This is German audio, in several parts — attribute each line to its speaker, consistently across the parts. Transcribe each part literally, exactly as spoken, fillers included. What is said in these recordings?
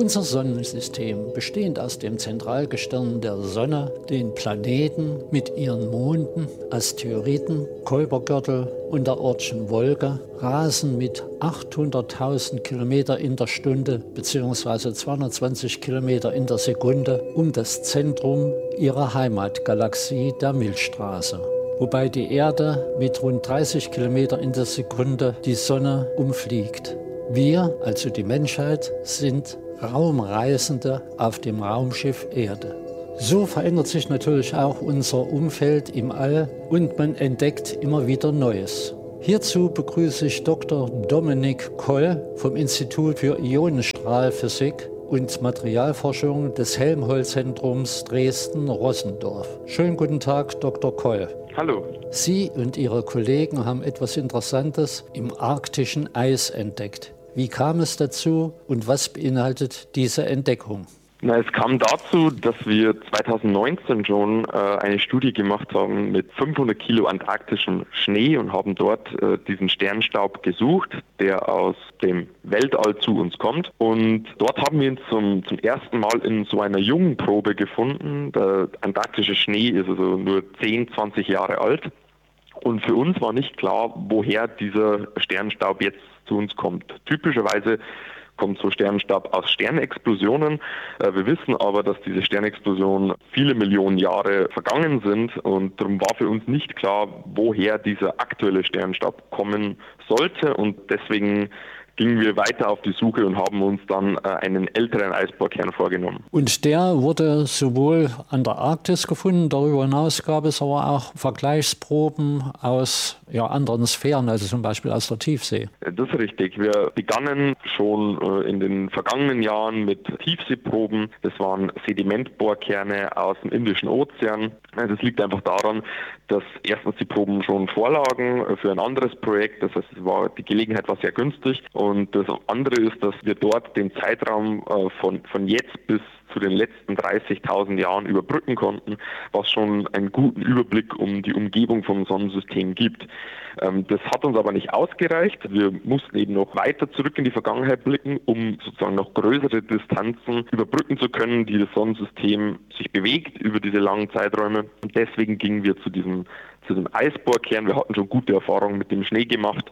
Speaker 1: Unser Sonnensystem, bestehend aus dem Zentralgestirn der Sonne, den Planeten mit ihren Monden, Asteroiden, Kuipergürtel und der Oortschen Wolke, rasen mit achthunderttausend Kilometer in der Stunde bzw. zweihundertzwanzig Kilometer in der Sekunde um das Zentrum ihrer Heimatgalaxie, der Milchstraße. Wobei die Erde mit rund dreißig Kilometer in der Sekunde die Sonne umfliegt. Wir, also die Menschheit, sind Raumreisende auf dem Raumschiff Erde. So verändert sich natürlich auch unser Umfeld im All und man entdeckt immer wieder Neues. Hierzu begrüße ich Doktor Dominik Koll vom Institut für Ionenstrahlphysik und Materialforschung des Helmholtz-Zentrums Dresden-Rossendorf. Schönen guten Tag, Doktor Koll.
Speaker 2: Hallo.
Speaker 1: Sie und Ihre Kollegen haben etwas Interessantes im arktischen Eis entdeckt. Wie kam es dazu und was beinhaltet diese Entdeckung?
Speaker 2: Na, es kam dazu, dass wir zweitausendneunzehn schon äh, eine Studie gemacht haben mit fünfhundert Kilo antarktischem Schnee und haben dort äh, diesen Sternstaub gesucht, der aus dem Weltall zu uns kommt. Und dort haben wir ihn zum, zum ersten Mal in so einer jungen Probe gefunden. Der antarktische Schnee ist also nur zehn, zwanzig Jahre alt. Und für uns war nicht klar, woher dieser Sternstaub jetzt zu uns kommt. Typischerweise kommt so Sternstaub aus Sternexplosionen. Wir wissen aber, dass diese Sternexplosionen viele Millionen Jahre vergangen sind und darum war für uns nicht klar, woher dieser aktuelle Sternstaub kommen sollte und deswegen gingen wir weiter auf die Suche und haben uns dann einen älteren Eisbohrkern vorgenommen.
Speaker 1: Und der wurde sowohl an der Arktis gefunden, darüber hinaus gab es aber auch Vergleichsproben aus ja, anderen Sphären, also zum Beispiel aus der Tiefsee.
Speaker 2: Das ist richtig. Wir begannen schon in den vergangenen Jahren mit Tiefseeproben. Das waren Sedimentbohrkerne aus dem Indischen Ozean. Das liegt einfach daran, dass erstens die Proben schon vorlagen für ein anderes Projekt. Das heißt, es war, die Gelegenheit war sehr günstig. Und das andere ist, dass wir dort den Zeitraum von, von jetzt bis zu den letzten dreißigtausend Jahren überbrücken konnten, was schon einen guten Überblick um die Umgebung vom Sonnensystem gibt. Das hat uns aber nicht ausgereicht. Wir mussten eben noch weiter zurück in die Vergangenheit blicken, um sozusagen noch größere Distanzen überbrücken zu können, die das Sonnensystem sich bewegt über diese langen Zeiträume. Und deswegen gingen wir zu diesem, zu dem Eisbohrkern. Wir hatten schon gute Erfahrungen mit dem Schnee gemacht.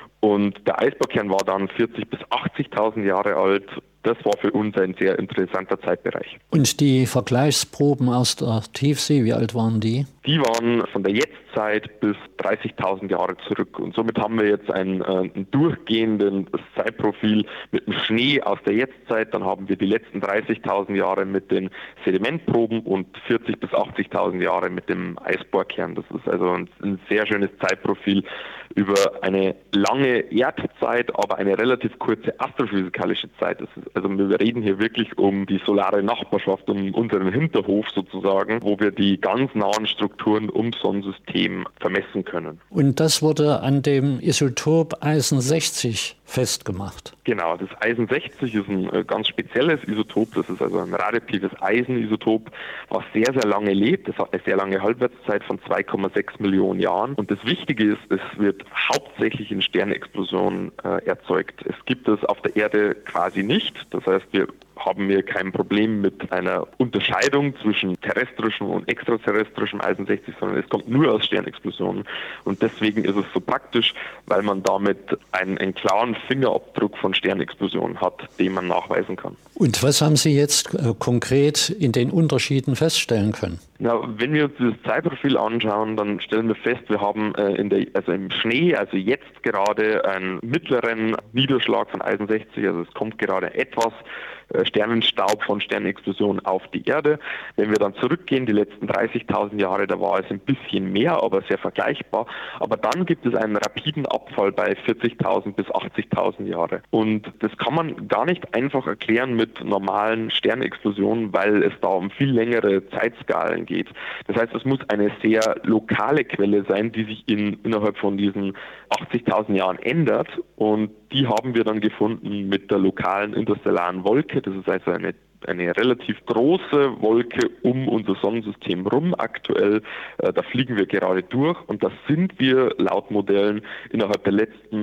Speaker 2: Und der Eisbohrkern war dann vierzigtausend bis achtzigtausend Jahre alt. Das war für uns ein sehr interessanter Zeitbereich.
Speaker 1: Und die Vergleichsproben aus der Tiefsee, wie alt waren die?
Speaker 2: Die waren von der Jetztzeit bis dreißigtausend Jahre zurück. Und somit haben wir jetzt ein, ein durchgehendes Zeitprofil mit dem Schnee aus der Jetztzeit. Dann haben wir die letzten dreißigtausend Jahre mit den Sedimentproben und vierzigtausend bis achtzigtausend Jahre mit dem Eisbohrkern. Das ist also ein, ein sehr schönes Zeitprofil über eine lange Erdzeit, aber eine relativ kurze astrophysikalische Zeit. Das ist, also wir reden hier wirklich um die solare Nachbarschaft, um unseren Hinterhof sozusagen, wo wir die ganz nahen Strukturen ums Sonnensystem vermessen können.
Speaker 1: Und das wurde an dem Isotop Eisen sechzig festgemacht.
Speaker 2: Genau, das Eisen sechzig ist ein äh, ganz spezielles Isotop. Das ist also ein radioaktives Eisenisotop, was sehr, sehr lange lebt. Das hat eine sehr lange Halbwertszeit von zwei Komma sechs Millionen Jahren. Und das Wichtige ist, es wird hauptsächlich in Sternexplosionen äh, erzeugt. Es gibt es auf der Erde quasi nicht. Das heißt, wir haben wir kein Problem mit einer Unterscheidung zwischen terrestrischem und extraterrestrischem Eisen sechzig, sondern es kommt nur aus Sternexplosionen. Und deswegen ist es so praktisch, weil man damit einen, einen klaren Fingerabdruck von Sternexplosionen hat, den man nachweisen kann.
Speaker 1: Und was haben Sie jetzt äh, konkret in den Unterschieden feststellen können?
Speaker 2: Ja, wenn wir uns das Zeitprofil anschauen, dann stellen wir fest, wir haben äh, in der, also im Schnee, also jetzt gerade einen mittleren Niederschlag von Eisen sechzig, also es kommt gerade etwas äh, Sternenstaub von Sternexplosionen auf die Erde. Wenn wir dann zurückgehen, die letzten dreißigtausend Jahre, da war es ein bisschen mehr, aber sehr vergleichbar. Aber dann gibt es einen rapiden Abfall bei vierzigtausend bis achtzigtausend Jahre. Und das kann man gar nicht einfach erklären mit normalen Sternexplosionen, weil es da um viel längere Zeitskalen geht. Das heißt, es muss eine sehr lokale Quelle sein, die sich in, innerhalb von diesen achtzigtausend Jahren ändert. Und die haben wir dann gefunden mit der lokalen interstellaren Wolke. Das ist also eine eine relativ große Wolke um unser Sonnensystem rum aktuell. Da fliegen wir gerade durch und das sind wir laut Modellen innerhalb der letzten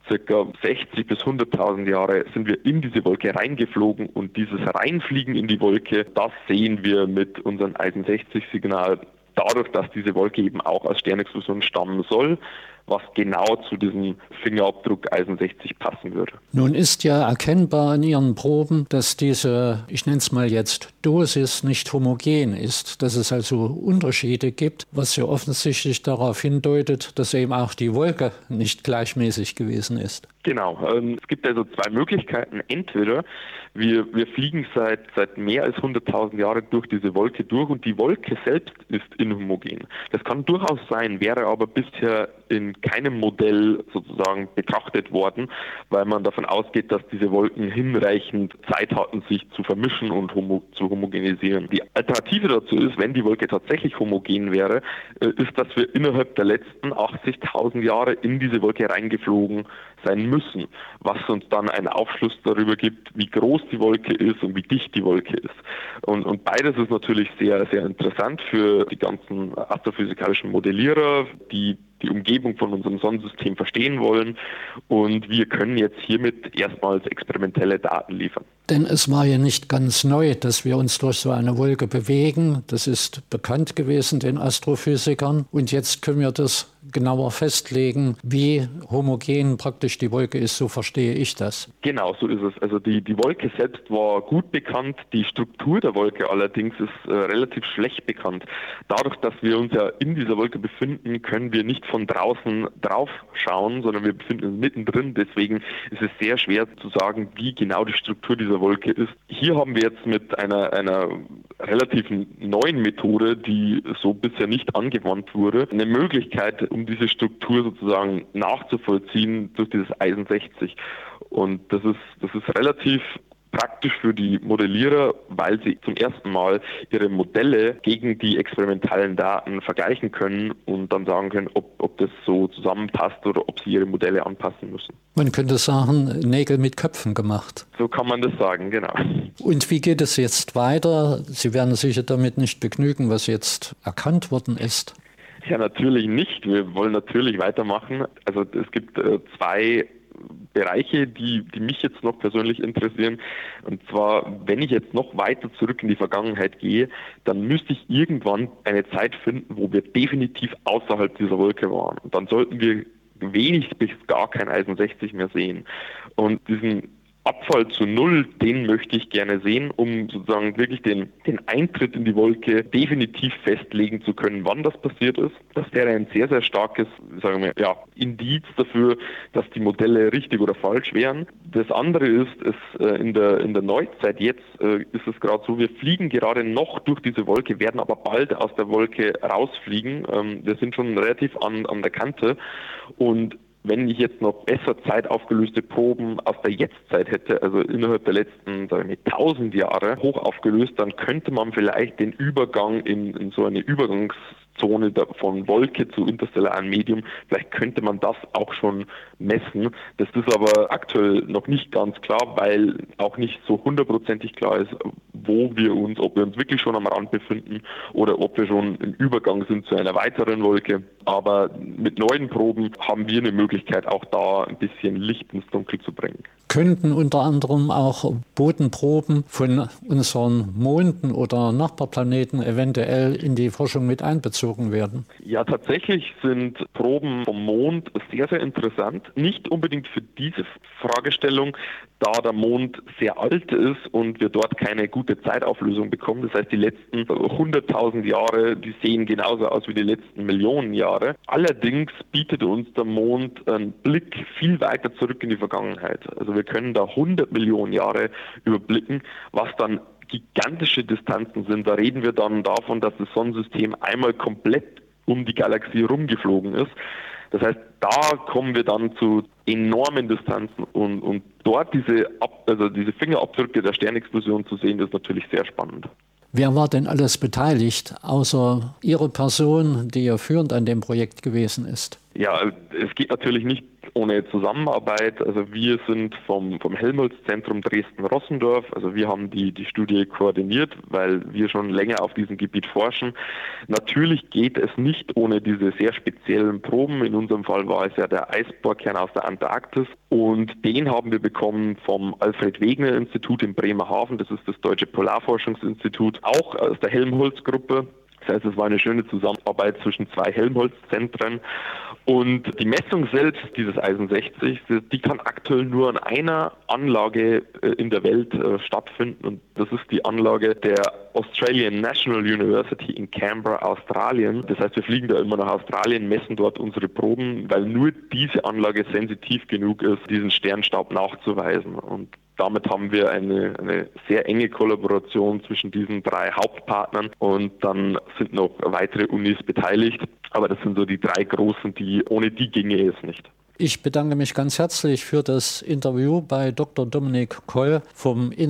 Speaker 2: circa sechzig bis hunderttausend Jahre sind wir in diese Wolke reingeflogen und dieses Reinfliegen in die Wolke, das sehen wir mit unserem Eisen sechzig Signal dadurch, dass diese Wolke eben auch aus Sternexplosionen stammen soll, was genau zu diesem Fingerabdruck Eisen sechzig passen würde.
Speaker 1: Nun ist ja erkennbar an Ihren Proben, dass diese, ich nenne es mal jetzt, Dosis nicht homogen ist, dass es also Unterschiede gibt, was ja offensichtlich darauf hindeutet, dass eben auch die Wolke nicht gleichmäßig gewesen ist.
Speaker 2: Genau, ähm, es gibt also zwei Möglichkeiten. Entweder wir, wir fliegen seit, seit mehr als hunderttausend Jahren durch diese Wolke durch und die Wolke selbst ist inhomogen. Das kann durchaus sein, wäre aber bisher in keinem Modell sozusagen betrachtet worden, weil man davon ausgeht, dass diese Wolken hinreichend Zeit hatten, sich zu vermischen und homo zu homogenisieren. Die Alternative dazu ist, wenn die Wolke tatsächlich homogen wäre, äh, ist, dass wir innerhalb der letzten achtzigtausend Jahre in diese Wolke reingeflogen sein müssen, was uns dann einen Aufschluss darüber gibt, wie groß die Wolke ist und wie dicht die Wolke ist. Und, und beides ist natürlich sehr, sehr interessant für die ganzen astrophysikalischen Modellierer, die die Umgebung von unserem Sonnensystem verstehen wollen. Und wir können jetzt hiermit erstmals experimentelle Daten liefern.
Speaker 1: Denn es war ja nicht ganz neu, dass wir uns durch so eine Wolke bewegen. Das ist bekannt gewesen den Astrophysikern. Und jetzt können wir das genauer festlegen, wie homogen praktisch die Wolke ist. So verstehe ich das.
Speaker 2: Genau, so ist es. Also die, die Wolke selbst war gut bekannt. Die Struktur der Wolke allerdings ist äh, relativ schlecht bekannt. Dadurch, dass wir uns ja in dieser Wolke befinden, können wir nicht von draußen drauf schauen, sondern wir befinden uns mittendrin. Deswegen ist es sehr schwer zu sagen, wie genau die Struktur dieser Wolke ist. Hier haben wir jetzt mit einer, einer relativ neuen Methode, die so bisher nicht angewandt wurde, eine Möglichkeit, um diese Struktur sozusagen nachzuvollziehen durch dieses Eisen sechzig. Und das ist, das ist relativ praktisch für die Modellierer, weil sie zum ersten Mal ihre Modelle gegen die experimentalen Daten vergleichen können und dann sagen können, ob, ob das so zusammenpasst oder ob sie ihre Modelle anpassen müssen.
Speaker 1: Man könnte sagen, Nägel mit Köpfen gemacht.
Speaker 2: So kann man das sagen, genau.
Speaker 1: Und wie geht es jetzt weiter? Sie werden sicher damit nicht begnügen, was jetzt erkannt worden ist.
Speaker 2: Ja, natürlich nicht. Wir wollen natürlich weitermachen. Also es gibt äh, zwei Bereiche, die, die mich jetzt noch persönlich interessieren. Und zwar, wenn ich jetzt noch weiter zurück in die Vergangenheit gehe, dann müsste ich irgendwann eine Zeit finden, wo wir definitiv außerhalb dieser Wolke waren. Und dann sollten wir wenig bis gar kein Eisen sechzig mehr sehen. Und diesen Abfall zu Null, den möchte ich gerne sehen, um sozusagen wirklich den, den Eintritt in die Wolke definitiv festlegen zu können, wann das passiert ist. Das wäre ein sehr, sehr starkes, sagen wir, ja, Indiz dafür, dass die Modelle richtig oder falsch wären. Das andere ist, es, äh, in der, in der Neuzeit jetzt äh, ist es gerade so, wir fliegen gerade noch durch diese Wolke, werden aber bald aus der Wolke rausfliegen. Ähm, wir sind schon relativ an, an der Kante und wenn ich jetzt noch besser zeitaufgelöste Proben aus der Jetztzeit hätte, also innerhalb der letzten sagen wir, tausend Jahre hoch aufgelöst, dann könnte man vielleicht den Übergang in, in so eine Übergangszone von Wolke zu interstellarem Medium, vielleicht könnte man das auch schon messen. Das ist aber aktuell noch nicht ganz klar, weil auch nicht so hundertprozentig klar ist, wo wir uns, ob wir uns wirklich schon am Rand befinden oder ob wir schon im Übergang sind zu einer weiteren Wolke. Aber mit neuen Proben haben wir eine Möglichkeit, auch da ein bisschen Licht ins Dunkel zu bringen.
Speaker 1: Könnten unter anderem auch Bodenproben von unseren Monden oder Nachbarplaneten eventuell in die Forschung mit einbezogen werden?
Speaker 2: Ja, tatsächlich sind Proben vom Mond sehr, sehr interessant. Nicht unbedingt für diese Fragestellung, da der Mond sehr alt ist und wir dort keine gute Zeitauflösung bekommen. Das heißt, die letzten hunderttausend Jahre, die sehen genauso aus wie die letzten Millionen Jahre. Allerdings bietet uns der Mond einen Blick viel weiter zurück in die Vergangenheit. Also wir können da hundert Millionen Jahre überblicken, was dann gigantische Distanzen sind. Da reden wir dann davon, dass das Sonnensystem einmal komplett um die Galaxie rumgeflogen ist. Das heißt, da kommen wir dann zu enormen Distanzen und, und dort diese, Ab, also diese Fingerabdrücke der Sternexplosion zu sehen, ist natürlich sehr spannend.
Speaker 1: Wer war denn alles beteiligt, außer Ihre Person, die ja führend an dem Projekt gewesen ist?
Speaker 2: Ja, es geht natürlich nicht ohne Zusammenarbeit. Also wir sind vom, vom Helmholtz-Zentrum Dresden-Rossendorf, also wir haben die, die Studie koordiniert, weil wir schon länger auf diesem Gebiet forschen. Natürlich geht es nicht ohne diese sehr speziellen Proben. In unserem Fall war es ja der Eisbohrkern aus der Antarktis und den haben wir bekommen vom Alfred-Wegener-Institut in Bremerhaven, das ist das Deutsche Polarforschungsinstitut, auch aus der Helmholtz-Gruppe. Das heißt, es war eine schöne Zusammenarbeit zwischen zwei Helmholtz-Zentren. Und die Messung selbst dieses Eisen sechzig, die kann aktuell nur an einer Anlage in der Welt stattfinden. Und das ist die Anlage der Australian National University in Canberra, Australien. Das heißt, wir fliegen da immer nach Australien, messen dort unsere Proben, weil nur diese Anlage sensitiv genug ist, diesen Sternstaub nachzuweisen. Und damit haben wir eine, eine sehr enge Kollaboration zwischen diesen drei Hauptpartnern und dann sind noch weitere Unis beteiligt. Aber das sind so die drei großen, die ohne die ginge es nicht.
Speaker 1: Ich bedanke mich ganz herzlich für das Interview bei Doktor Dominik Koll vom